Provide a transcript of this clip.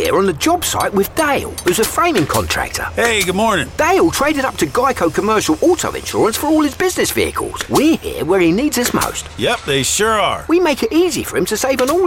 there on the job site with Dale, who's a framing contractor. Hey, good morning. Dale traded up to Geico Commercial Auto Insurance for all his business vehicles. We're here where he needs us most. Yep, they sure are. We make it easy for him to save on all